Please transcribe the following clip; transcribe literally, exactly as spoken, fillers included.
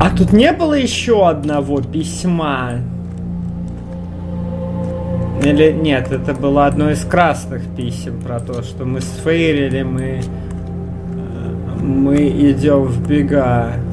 А тут не было еще одного письма? Или нет, это было одно из красных писем про то, что мы сфейлили, мы... Мы идем в бега.